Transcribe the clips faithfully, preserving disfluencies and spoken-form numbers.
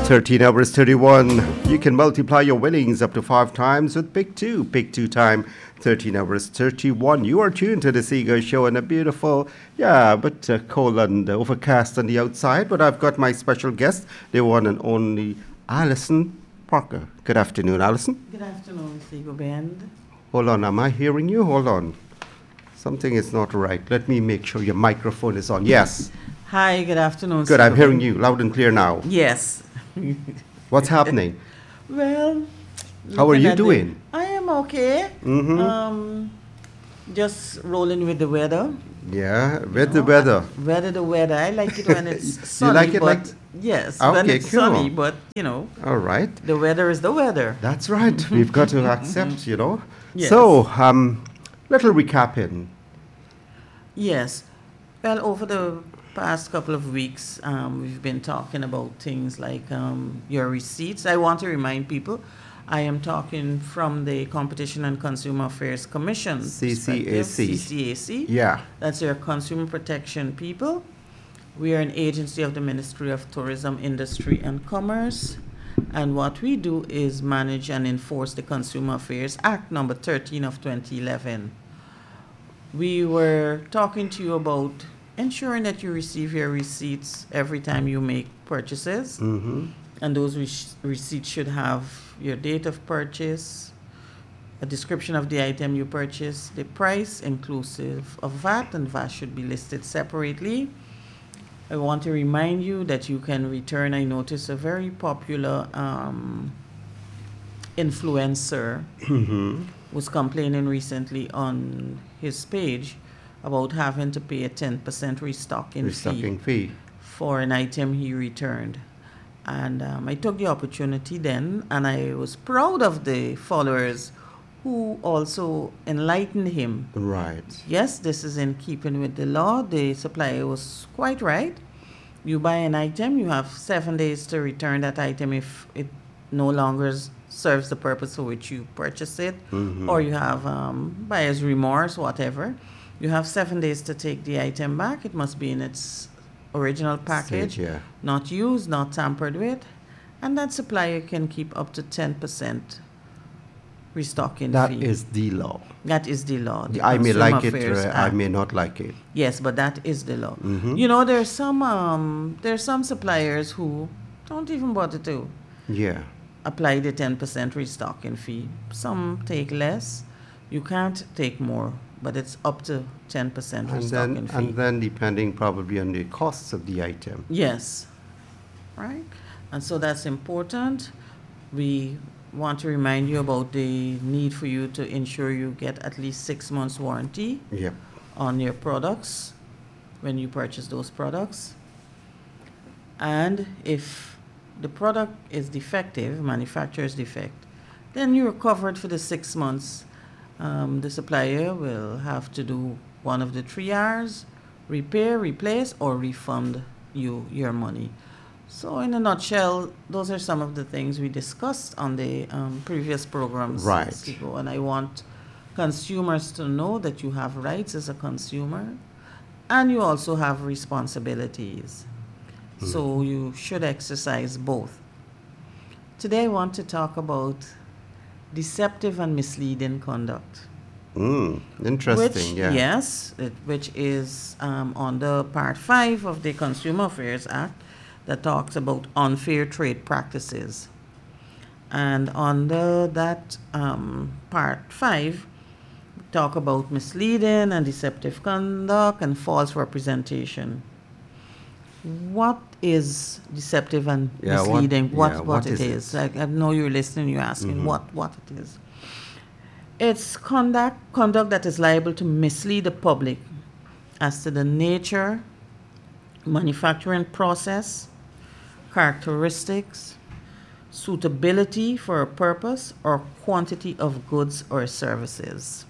thirteen hours thirty-one. You can multiply your winnings up to five times with Pick two. Pick two time, thirteen hours thirty-one. You are tuned to the Seagull Show and a beautiful, yeah, but uh, cold and overcast on the outside. But I've got my special guest, the one and only Alison Parker. Good afternoon, Alison. Good afternoon, Seagull Band. Hold on, am I hearing you? Hold on. Something is not right. Let me make sure your microphone is on. Yes. Hi, good afternoon. Good, I'm Seagull hearing Band. you loud and clear now. Yes. What's happening? Well, How are looking you at the- doing? I am okay. Mm-hmm. Um, just rolling with the weather. Yeah, with you the know, weather. I- Weather, the weather. I like it when it's You sunny. like it but like- yes, when Okay, it's cool. sunny, but you know, All right. the weather is the weather. That's right. We've got to accept, you know. Yes. So, um, little recapping. Yes. Well, over the past couple of weeks, um, we've been talking about things like um, your receipts. I want to remind people, I am talking from the Competition and Consumer Affairs Commission. C C A C. perspective, C C A C. Yeah. That's your consumer protection people. We are an agency of the Ministry of Tourism, Industry and Commerce. And what we do is manage and enforce the Consumer Affairs Act number thirteen of twenty eleven. We were talking to you about ensuring that you receive your receipts every time you make purchases. Mm-hmm. And those re- receipts should have your date of purchase, a description of the item you purchased, the price inclusive of V A T, and V A T should be listed separately. I want to remind you that you can return. I noticed a very popular um, influencer Mm-hmm. was complaining recently on his page about having to pay a ten percent restocking, Restocking fee fee. for an item he returned. And um, I took the opportunity then, and I was proud of the followers who also enlightened him. Right. Yes, this is in keeping with the law. The supplier was quite right. You buy an item, you have seven days to return that item if it no longer s- serves the purpose for which you purchased it, Mhm. or you have um, buyer's remorse, whatever. You have seven days to take the item back. It must be in its original package, Yeah. not used, not tampered with, and that supplier can keep up to ten percent restocking That fee. is the law. That is the law. the I may Consumer like it, Affairs uh, I Act. may not like it. Yes, but that is the law. Mhm. You know, there's some um, there's some suppliers who don't even bother to Yeah. apply the ten percent restocking fee. Some take less. You can't take more, but it's up to ten percent And restocking then, fee. and then depending probably on the costs of the item. Yes, right? And so that's important. We want to remind you about the need for you to ensure you get at least six months warranty Yep. on your products when you purchase those products. And if the product is defective, manufacturer's defect, then you're covered for the six months. Um, the supplier will have to do one of the three R's: repair, replace, or refund you your money. So in a nutshell, those are some of the things we discussed on the um, previous programs. Right. Sigo. And I want consumers to know that you have rights as a consumer and you also have responsibilities. So you should exercise both. Today I want to talk about deceptive and misleading conduct. Mm, interesting, Which, yeah. yes, it, which is um, under Part five of the Consumer Affairs Act that talks about unfair trade practices. And under that um, Part five, we talk about misleading and deceptive conduct and false representation. What is deceptive and Yeah, what- misleading? What, yeah, what, what it is it? is? Like, I know you're listening, you're asking Mhm. what, what it is. It's conduct, conduct that is liable to mislead the public as to the nature, manufacturing process, characteristics, suitability for a purpose, or quantity of goods or services.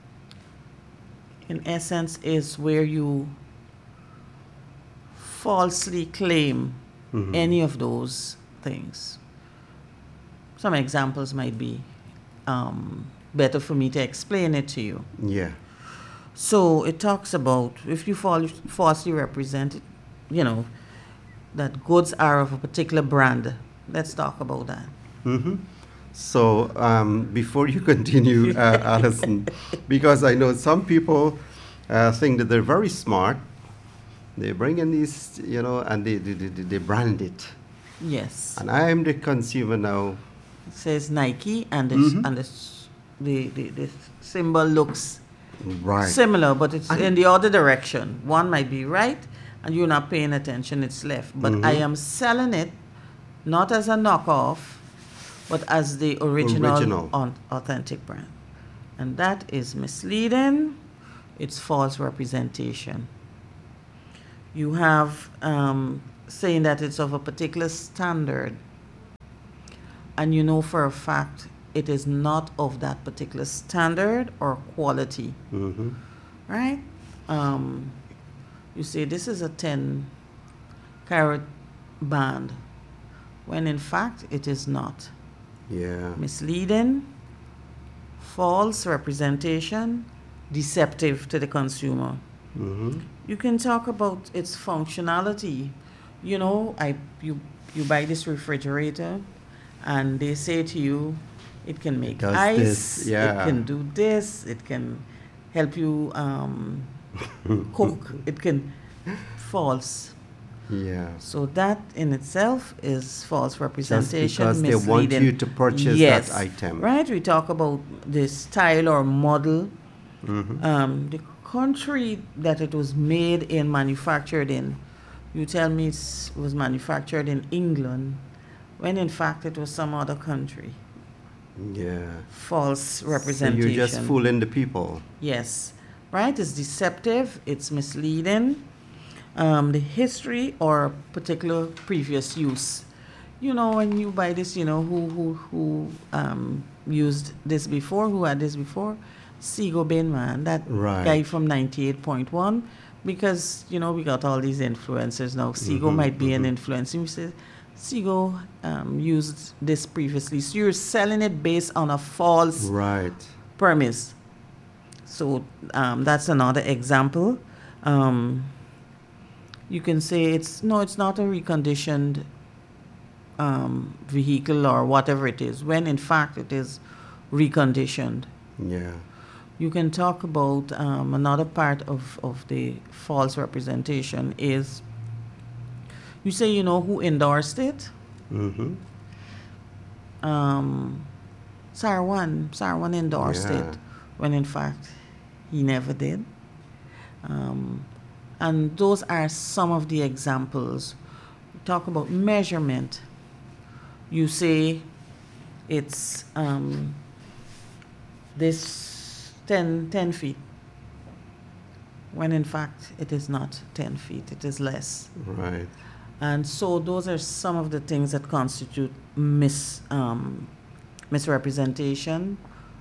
In essence, is where you falsely claim Mhm. any of those things. Some examples might be um, better for me to explain it to you. Yeah. So it talks about if you fal- falsely represent it, you know, that goods are of a particular brand, let's talk about that. Mm-hmm. So um, before you continue, uh, Alison, because I know some people uh, think that they're very smart, they bring in these, you know, and they, they, they, they brand it. Yes. And I am the consumer now. It says Nike, and the, Mhm. and the, s- the, the, the symbol looks Right. similar, but it's And- in the other direction. One might be right, and you're not paying attention, it's left. But I Mhm. am selling it not as a knockoff, but as the original, Original. on, authentic brand. And that is misleading, it's false representation. You have um, saying that it's of a particular standard, and you know for a fact it is not of that particular standard or quality, Mm-hmm. right? Um, you say this is a ten carat band, when in fact it is not. Yeah. Misleading, false representation, deceptive to the consumer. Mm-hmm. You can talk about its functionality. You know, I you you buy this refrigerator, and they say to you, it can make Does ice, this, yeah. it can do this, it can help you um, cook, it can false. Yeah. So that in itself is false Just representation, because they misleading. want you to purchase Yes, that item. right? We talk about the style or model, Mm-hmm. um, the country that it was made and manufactured in. You tell me it was manufactured in England, when in fact it was some other country. Yeah. False So representation. you're just fooling the people. Yes, right? It's deceptive, it's misleading. Um, the history or particular previous use. You know, when you buy this, you know, who who who um, used this before, who had this before? Sego Binman, that Right. guy from ninety-eight point one. Because, you know, we got all these influencers now. Sego Mhm, might be an mhm. influencer. We say, Sego um, used this previously. So you're selling it based on a false Right. premise. So um, that's another example. Um, you can say it's no, it's not a reconditioned um, vehicle or whatever it is, when in fact it is reconditioned. Yeah. You can talk about um, another part of, of the false representation is you say, you know, who endorsed it? Mm-hmm. Um, Sarwan. Sarwan endorsed Yeah. it, when in fact he never did. Um, and those are some of the examples. Talk about measurement. You say it's um, this ten, ten feet, when in fact it is not ten feet, it is less. Right. And so those are some of the things that constitute mis, um, misrepresentation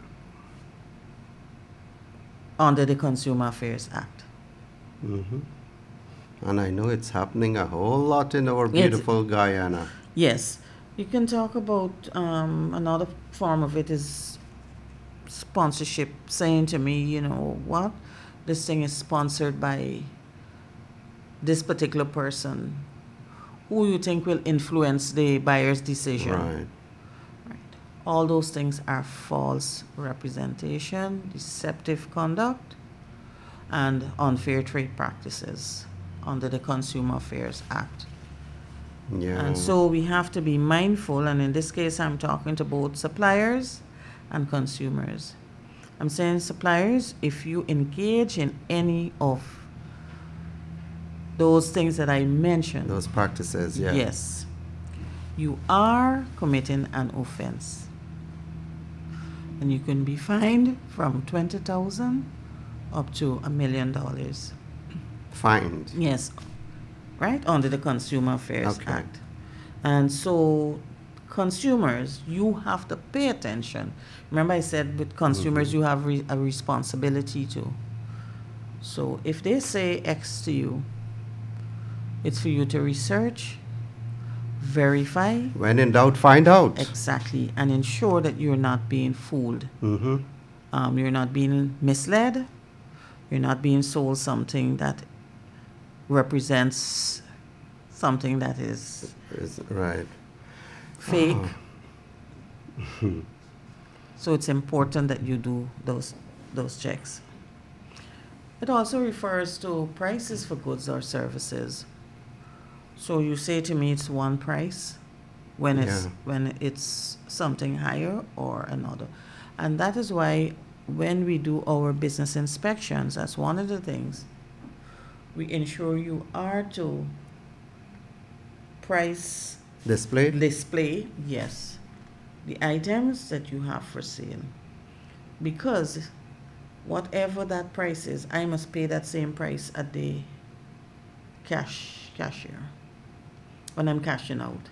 under the Consumer Affairs Act. Mm-hmm. And I know it's happening a whole lot in our It's- beautiful Guyana. Yes, you can talk about um, another form of it is sponsorship, saying to me, you know, what? This thing is sponsored by this particular person. Who you think will influence the buyer's decision? Right. Right. All those things are false representation, deceptive conduct, and unfair trade practices under the Consumer Affairs Act. Yeah. And so we have to be mindful, and in this case, I'm talking to both suppliers and consumers. I'm saying suppliers, if you engage in any of those things that I mentioned, Those practices, yeah. yes, you are committing an offense. And you can be fined from twenty thousand up to a million dollars. Fined. Yes, right, under the Consumer Affairs Okay. Act. And so consumers, you have to pay attention. Remember I said with consumers Mm-hmm. you have re- a responsibility to. So if they say X to you, it's for you to research, verify, When in doubt, find out. exactly, and ensure that you're not being fooled. Mm-hmm. Um, you're not being misled. You're not being sold something that represents something that is Is- Right. fake. Oh. So it's important that you do those those checks. It also refers to prices for goods or services. So you say to me it's one price when it's Yeah. when it's something higher or another. And that is why when we do our business inspections, that's one of the things we ensure you are to price Display? display, yes, the items that you have for sale. Because whatever that price is, I must pay that same price at the cash cashier when I'm cashing out.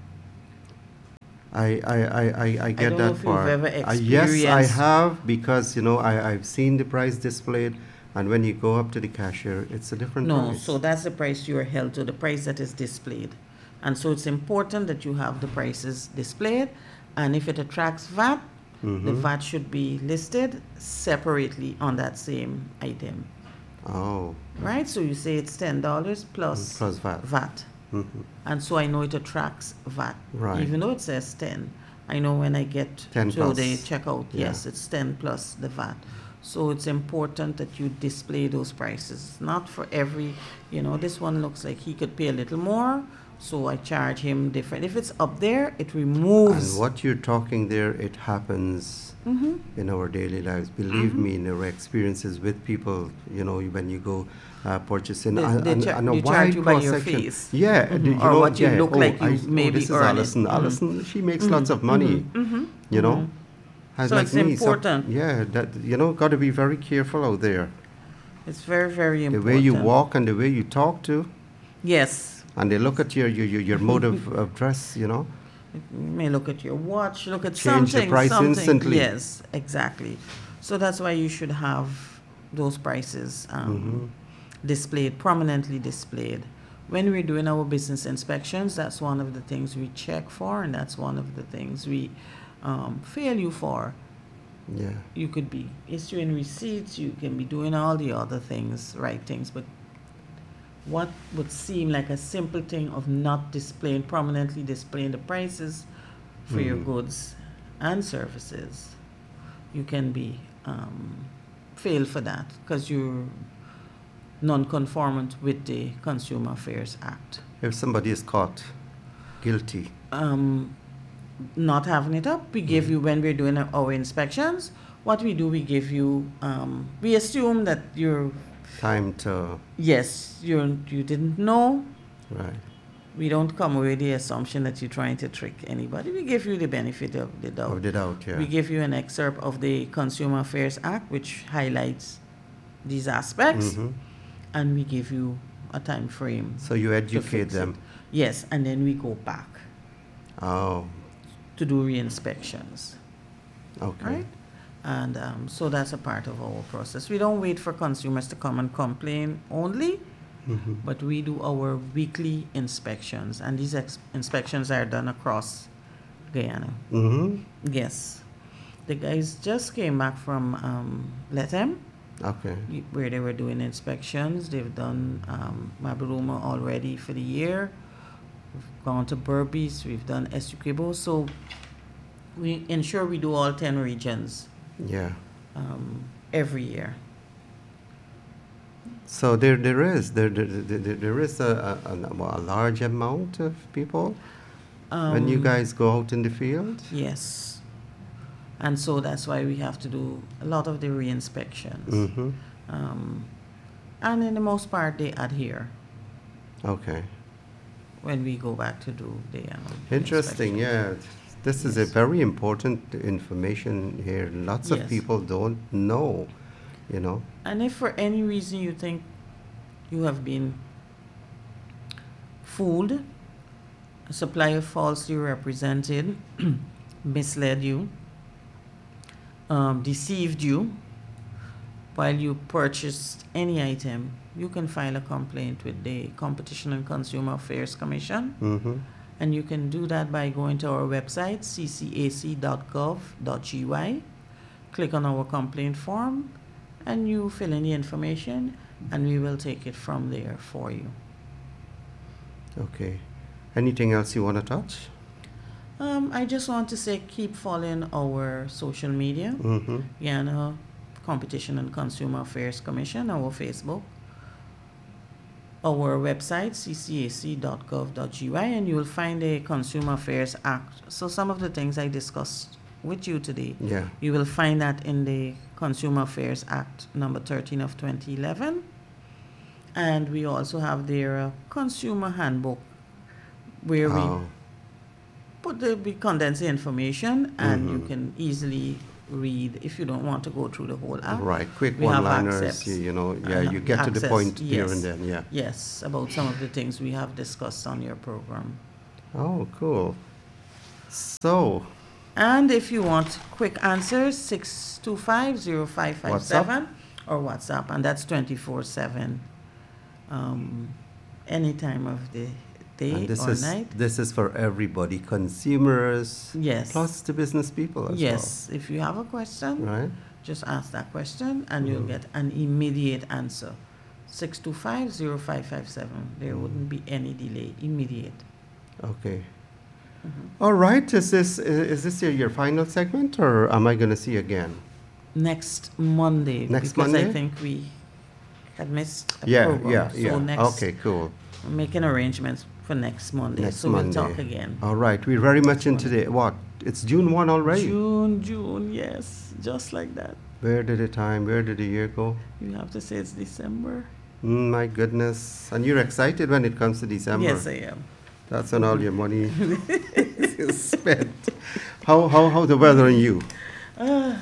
I, I, I, I, I get don't know that if you've part. ever Uh, yes, I experienced- have, because you know I, I've seen the price displayed, and when you go up to the cashier, it's a different No, price. so that's the price you are held to, the price that is displayed. And so it's important that you have the prices displayed, and if it attracts V A T, the Mhm. V A T should be listed separately on that same item, Oh, right? So you say it's ten dollars plus plus V A T. V A T. Mhm. And so I know it attracts V A T. Right. Even though it says ten, I know when I get ten to plus. the checkout, Yeah. yes, it's ten plus the V A T. So it's important that you display those prices. Not for every, you know, this one looks like he could pay a little more, so I charge him different. If it's up there, it removes. And what you're talking there, it happens Mhm. in our daily lives. Believe Mm-hmm. me, in our experiences with people, you know, when you go uh, purchasing, They- and, they and, cha- and a they charge wide you by your cross-section. face. Yeah, Mhm. do you Or know, what you yeah, look oh, like you I, maybe oh, this is earn it. Alison. Mhm. Alison, she makes Mhm. lots of money, Mhm. you know. Mhm. Has So like it's me, so- important. yeah, that, you know, got to be very careful out there. It's very, very The important. way you walk and the way you talk to, Yes. and they look at your your, your, your mode of, of dress, you know. You may look at your watch, look at Change the something, price something. instantly. Yes, exactly. So that's why you should have those prices um, displayed, prominently displayed. When we're doing our business inspections, that's one of the things we check for, and that's one of the things we um, fail you for. Yeah. You could be issuing receipts, you can be doing all the other things, right things, but what would seem like a simple thing of not displaying, prominently displaying the prices for your Mhm. goods and services, you can be um, fail for that because you're non-conformant with the Consumer Affairs Act. If somebody is caught guilty, Um, not having it up, we give you, when we're doing our inspections, what we do, we give you, um, we assume that you're, time to, yes, you're, you didn't know. right. We don't come with the assumption that you're trying to trick anybody. We give you the benefit of the doubt. Of the doubt, yeah. We give you an excerpt of the Consumer Affairs Act, which highlights these aspects, Mhm. and we give you a time frame. So you to educate fix them. it. Yes, and then we go back Oh, to do re-inspections, okay. right? And um, so that's a part of our process. We don't wait for consumers to come and complain only, Mhm. but we do our weekly inspections, and these ex- inspections are done across Guyana. Mhm. Yes. The guys just came back from um, Lethem, Okay. y- where they were doing inspections. They've done um, Mabaruma already for the year. We've gone to Berbice, we've done Essequibo. So we ensure we do all ten regions Yeah. um, every year. So there, there is there, there, there, there is a, a, a large amount of people when you Um, guys go out in the field. Yes. And so that's why we have to do a lot of the re-inspections. Mm-hmm. Um, and in the most part, they adhere Okay. when we go back to do the um, Interesting. inspection. Yeah. This is a Yes. very important information here. Lots of Yes. people don't know. You know. And if for any reason you think you have been fooled, a supplier falsely represented, misled you, um, deceived you while you purchased any item, you can file a complaint with the Competition and Consumer Affairs Commission. Mm-hmm. And you can do that by going to our website, c c a c dot gov dot g y, click on our complaint form, and you fill in the information, and we will take it from there for you. Okay. Anything else you want to touch? Um, I just want to say keep following our social media. Mm-hmm. Guyana Competition and Consumer Affairs Commission, our Facebook, our website, c c a c dot gov dot g y, and you will find a Consumer Affairs Act. So some of the things I discussed with you today, Yeah. you will find that in the Consumer Affairs Act number thirteen of twenty eleven. And we also have their uh, consumer handbook where we Oh, put the, we condense the information and you Mhm. can easily read if you don't want to go through the whole act. right. Quick We have one-liners. access. You, you know, yeah, Uh, you get to the access, point here yes. and then. Yeah. Yes, about some of the things we have discussed on your program. Oh, cool. So, And if you want quick answers, six two five, zero five five seven or WhatsApp, and that's twenty-four seven, um, any time of the day and this or is night. this is for everybody, consumers, Yes. plus the business people as Yes, if you have a question, well. Right. just ask that question and you'll Mhm. get an immediate answer. six two five, zero five five seven. There Mhm. wouldn't be any delay, immediate. Okay. Mhm. All right. Is this is this your, your final segment, or am I going to see you again? Next Monday. Next because Monday? I think we had missed a Yeah. program. Yeah. So Yeah. next, Okay. Cool. I'm making arrangements for next Monday. Next so Monday. we'll talk again. All right. We're very much into the what? It's June one already. June, June, yes, just like that. Where did the time? Where did the year go? You have to say it's December. Mm, my goodness. And you're excited when it comes to December. Yes, I am. That's when all your money is spent. How how how the weather on you? Ah.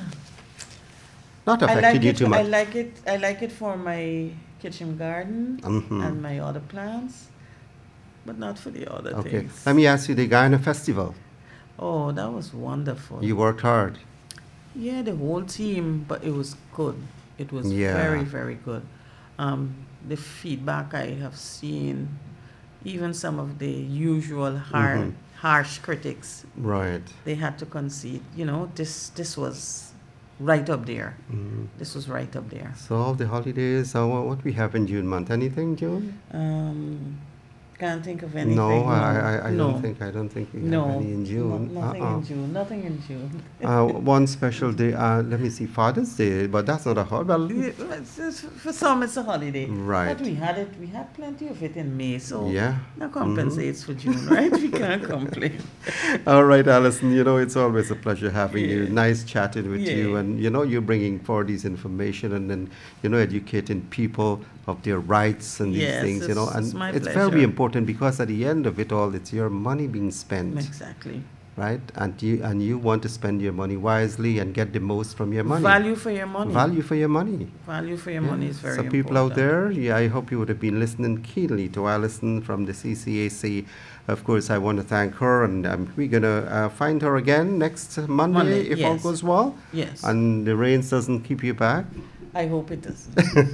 Not I affected like you it. too I much. like it. I like it for my kitchen garden Mhm. and my other plants, but not for the other Okay. things. Let me ask you the Guyana Festival. Oh, that was wonderful. You worked hard. Yeah, the whole team, but it was good. It was Yeah. very, very good. Um, the feedback I have seen, even some of the usual har- Mhm. harsh critics, Right. they had to concede. You know, this this was right up there. Mm. This was right up there. So all the holidays, uh, what what we have in June month? Anything, June? Um, can't think of anything. No, I, I, I no. don't think I don't think we No, have any in June. no- nothing Uh-uh. in June. Nothing in June. uh, one special day. Uh, let me see, Father's Day, but that's not a holiday. Well, Yeah, it's just- for some, it's a holiday. Right. But we had it. We had plenty of it in May, so yeah. that compensates for June, right? We can't complain. All right, Alison. You know it's always a pleasure having you. Yeah. Nice chatting with you, Yeah. and you know you're bringing forward these information and then you know educating people of their rights and these Yes, things. You know, it's- and it's my it's pleasure. very important because at the end of it all, it's your money being spent, Exactly. right? And you and you want to spend your money wisely and get the most from your money. Value for your money. Value for your money. Value for your Yeah. money is very so important. people out there, yeah, I hope you would have been listening keenly to Alison from the C C A C. Of course, I want to thank her, and um, we're gonna uh, find her again next Monday, Monday, if all yes. goes well, Yes. and the rains doesn't keep you back. I hope it does.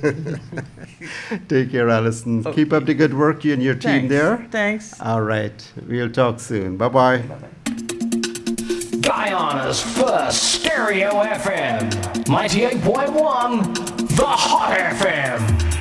Take care, Alison. Keep up the good work, you and your team Thanks. there. Thanks. All right, we'll talk soon. Bye bye. Bye-bye. Guyana's first stereo F M, ninety-eight point one, The Hot F M.